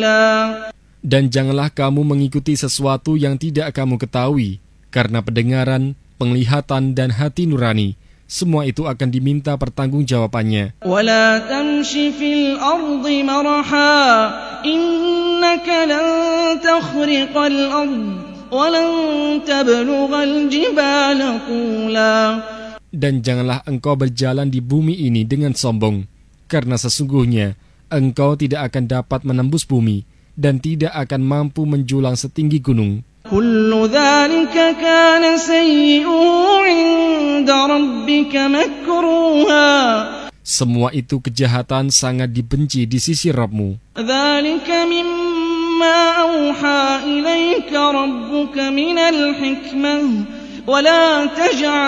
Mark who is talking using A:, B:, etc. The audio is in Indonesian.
A: Dan janganlah kamu mengikuti sesuatu yang tidak kamu ketahui, karena pendengaran, penglihatan, dan hati nurani, semua itu akan diminta pertanggungjawabannya.
B: وَلَا تَمْشِ فِي الْأَرْضِ مَرَحًا إِنَّكَ لَن تَخْرِقَ الْأَرْضَ وَلَن تَبْلُغَ الْجِبَالَ طُولًا.
A: Dan janganlah engkau berjalan di bumi ini dengan sombong, karena sesungguhnya engkau tidak akan dapat menembus bumi dan tidak akan mampu menjulang setinggi gunung.
B: كُلُّ ذَلِكَ كَانَ سَيِّئُهُ عِندَ رَبِّكَ مَكْرُوهًا.
A: Semua itu kejahatan sangat dibenci di sisi Rabb-Mu.
B: ذَلِكَ مِمَّا أَوْحَى إِلَيْكَ رَبُّكَ مِنَ الْحِكْمَةِ وَلَا تَجْعَلْ